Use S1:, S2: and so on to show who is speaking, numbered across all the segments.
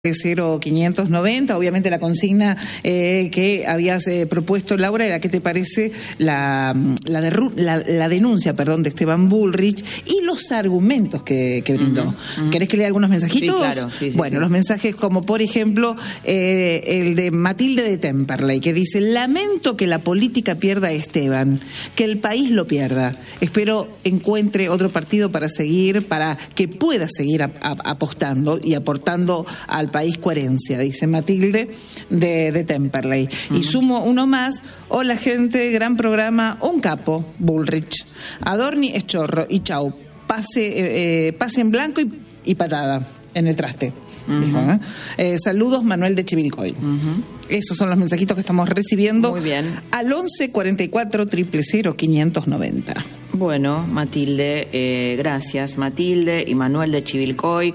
S1: 0590, obviamente la consigna que habías propuesto, Laura, era ¿qué te parece la denuncia, de Esteban Bullrich y los argumentos que brindó? ¿Querés que lea algunos mensajitos?
S2: Sí, claro. Sí,
S1: bueno, los mensajes como, por ejemplo, el de Matilde de Temperley, que dice: lamento que la política pierda a Esteban, que el país lo pierda. Espero encuentre otro partido para seguir, para que pueda seguir apostando y aportando al país coherencia, dice Matilde de Temperley. Y sumo uno más: hola gente, gran programa, un capo, Bullrich. Adorni es chorro y chau. Pase en blanco y patada en el traste. Dijo, saludos, Manuel de Chivilcoy. Esos son los mensajitos que estamos recibiendo.
S2: Muy bien.
S1: Al 11 44 000 590.
S2: Bueno, Matilde, gracias, Matilde y Manuel de Chivilcoy.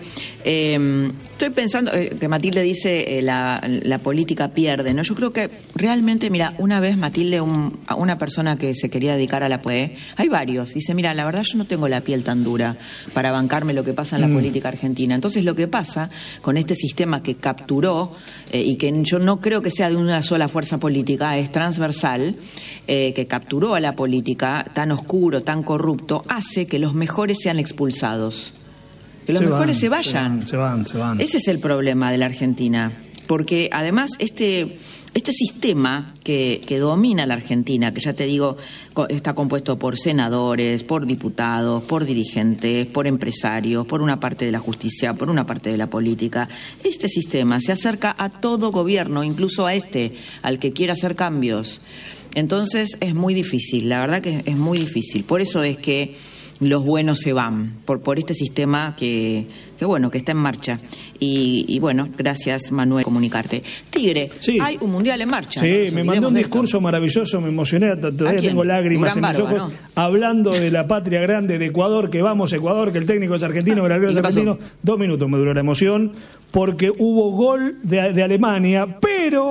S2: Estoy pensando que Matilde dice la política pierde, ¿no? Yo creo que realmente, mira, una vez Matilde, una persona que se quería dedicar a la PUE, hay varios, dice: mira, la verdad yo no tengo la piel tan dura para bancarme lo que pasa en la política argentina. Entonces lo que pasa con este sistema que capturó, y que yo no creo que sea de una sola fuerza política, es transversal, que capturó a la política tan oscuro, tan corrupto, hace que los mejores sean expulsados. Que los mejores se vayan.
S3: Se van.
S2: Ese es el problema de la Argentina. Porque además este sistema que domina la Argentina, que ya te digo, está compuesto por senadores, por diputados, por dirigentes, por empresarios, por una parte de la justicia, por una parte de la política, este sistema se acerca a todo gobierno, incluso al que quiera hacer cambios. Entonces es muy difícil, la verdad que es muy difícil. Por eso es que los buenos se van, por este sistema que está en marcha. Y bueno, gracias, Manuel, por comunicarte. Tigre, sí. Hay un mundial en marcha.
S3: Sí, me mandó un discurso maravilloso, me emocioné, todavía tengo lágrimas en mis ojos, ¿no? Hablando de la patria grande de Ecuador, que vamos Ecuador, que el técnico es argentino, que el arquero es argentino. 2 minutos me duró la emoción, porque hubo gol de Alemania, pero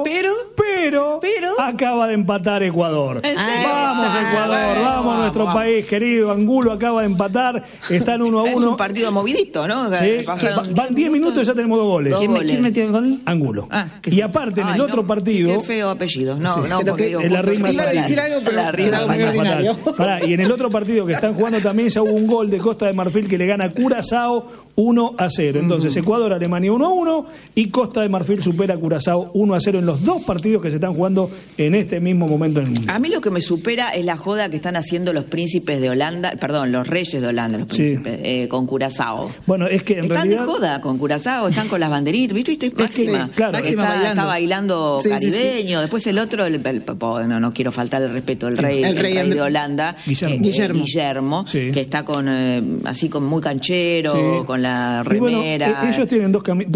S3: acaba de empatar Ecuador. Vamos Ecuador, vamos a nuestro país querido. Angulo acaba de empatar, están 1-1. Es
S2: un partido movidito, ¿no?
S3: Sí, van 10 minutos y ya tenemos 2 goles.
S1: ¿Quién metió el gol?
S3: Angulo. Y aparte, en el otro partido...
S2: Qué feo apellido.
S3: La rima
S1: iba a decir algo, pero la rima muy ordinario.
S3: Y en el otro partido que están jugando también ya hubo un gol de Costa de Marfil que le gana a Curazao 1-0. Entonces, Ecuador, Alemania 1-1 y Costa de Marfil supera a Curazao 1-0 en los 2 partidos que se están jugando en este mismo momento en el mundo.
S2: A mí lo que me supera es la joda que están haciendo los príncipes de Holanda, los reyes de Holanda, los príncipes, con Curazao.
S3: Bueno, es que en
S2: están
S3: realidad...
S2: de joda con Curazao, están con las banderitas, ¿viste? Máxima.
S3: Claro.
S2: Máxima está bailando caribeño. Después el otro, no quiero faltar el respeto, el rey de Holanda, Guillermo, que está con así como muy canchero, con la remera.
S3: Bueno, ellos tienen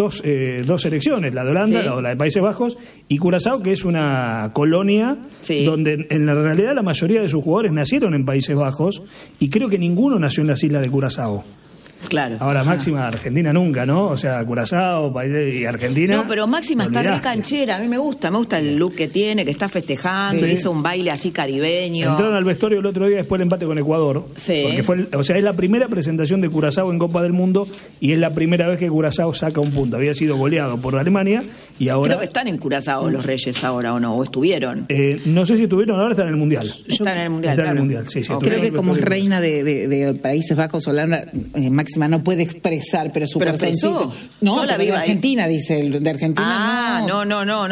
S3: dos selecciones, la de Holanda, o la de Países Bajos, y Curazao, que es una colonia donde en la realidad la mayoría de sus jugadores nacieron en Países Bajos, y creo que ninguno nació en las islas de Curazao.
S2: Claro.
S3: Ahora Máxima, Argentina nunca, ¿no? O sea, Curazao y Argentina.
S2: No, pero Máxima está re canchera, a mí me gusta el look que tiene, que está festejando, hizo un baile así caribeño.
S3: Entraron al vestuario el otro día después del empate con Ecuador.
S2: Sí.
S3: Porque es la primera presentación de Curazao en Copa del Mundo y es la primera vez que Curazao saca un punto. Había sido goleado por Alemania y ahora...
S2: Creo que están en Curazao los Reyes ahora, ¿o no? ¿O estuvieron?
S3: No sé si estuvieron, ahora están en el Mundial.
S2: Están en el Mundial,
S3: sí.
S1: Creo que como es reina de Países Bajos, Holanda, Máxima no puede expresar, pero su corazoncito. No, la viva de Argentina, dice el de Argentina.
S2: No,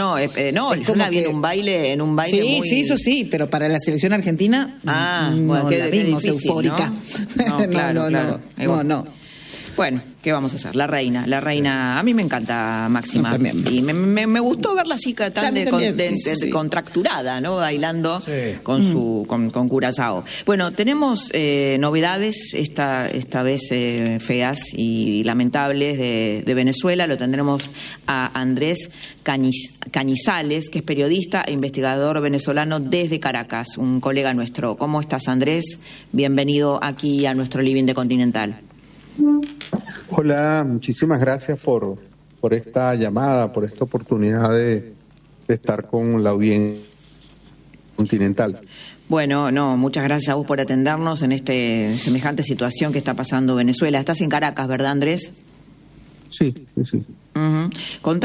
S2: yo la vi en un baile
S1: sí,
S2: muy...
S1: Sí, eso sí, pero para la selección argentina no la vimos eufórica.
S2: No, claro. No. Bueno, ¿qué vamos a hacer? La reina, a mí me encanta Máxima. Y me gustó verla así tan contracturada, ¿no? Bailando con Curazao. Bueno, tenemos novedades esta vez feas y lamentables de Venezuela. Lo tendremos a Andrés Cañizales, que es periodista e investigador venezolano desde Caracas, un colega nuestro. ¿Cómo estás, Andrés? Bienvenido aquí a nuestro Living de Continental.
S4: Hola, muchísimas gracias por esta llamada, por esta oportunidad de estar con la audiencia continental.
S2: Bueno, muchas gracias a vos por atendernos en semejante situación que está pasando Venezuela. Estás en Caracas, ¿verdad, Andrés?
S4: Sí.
S2: Contá